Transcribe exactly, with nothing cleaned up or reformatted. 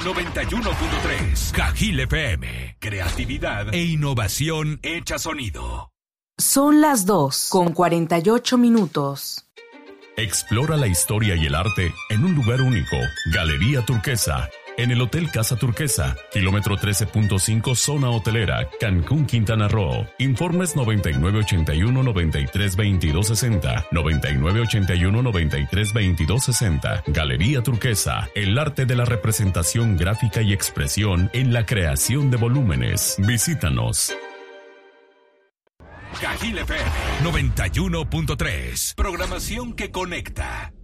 noventa y uno punto tres. Cajil F M. Creatividad e innovación hecha sonido. Son las dos con cuarenta y ocho minutos. Explora la historia y el arte en un lugar único. Galería Turquesa. En el Hotel Casa Turquesa, kilómetro trece punto cinco, zona hotelera, Cancún, Quintana Roo. Informes noventa y nueve ochenta y uno noventa y tres veintidós sesenta, noventa y nueve ochenta y uno noventa y tres veintidós sesenta. Galería Turquesa, el arte de la representación gráfica y expresión en la creación de volúmenes. Visítanos. Cajil F M noventa y uno punto tres. Programación que conecta.